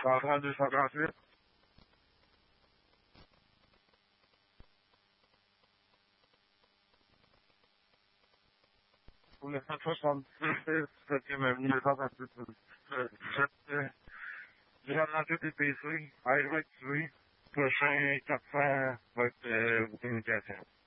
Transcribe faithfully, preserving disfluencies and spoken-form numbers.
cent trente, deux cent trente-huit. Pour le cent soixante-six, septième avenue, deux cent trente-huit. Durant dans toute l'épicerie, Hydro activé. Prochain quatre cents va être euh, vos communications.